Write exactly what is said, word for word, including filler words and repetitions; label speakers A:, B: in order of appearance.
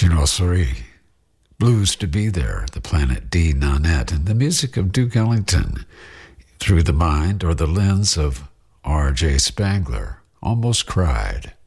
A: Funeral three. Blues to Be There, the Planet D Nanette, and the music of Duke Ellington. Through the Mind or the Lens of R J Spangler, Almost Cried.